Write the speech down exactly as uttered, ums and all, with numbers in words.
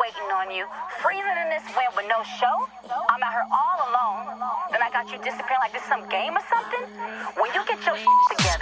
waiting on you, freezing in this wind with no show. I'm out here all alone. Then I got you disappearing like this some game or something. When you get your shit together.